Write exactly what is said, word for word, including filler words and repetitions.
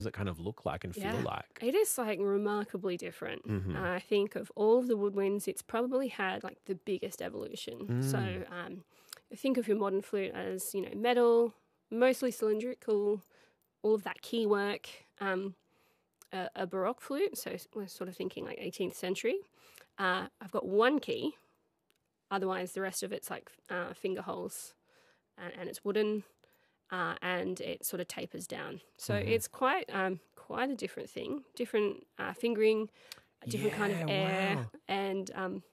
does it kind of look like and feel Yeah. like? It is like remarkably different. Mhm. Uh, I think of all of the woodwinds, it's probably had like the biggest evolution. Mm. So um, think of your modern flute as, you know, metal, mostly cylindrical, all of that key work, um, a, a Baroque flute, so we're sort of thinking like eighteenth century. Uh, I've got one key, otherwise the rest of it's like uh, finger holes, and, and it's wooden, uh, and it sort of tapers down. So Mhm. it's quite um, quite a different thing, different uh, fingering, a different kind Yeah, of air, wow. and um,